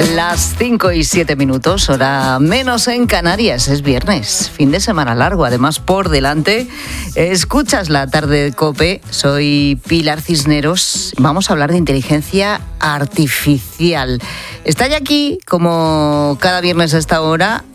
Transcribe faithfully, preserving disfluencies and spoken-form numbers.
Las cinco y siete minutos, hora menos en Canarias. Es viernes, fin de semana largo, además por delante. Escuchas La Tarde de COPE, soy Pilar Cisneros. Vamos a hablar de inteligencia artificial. Está ya aquí, como cada viernes a esta hora,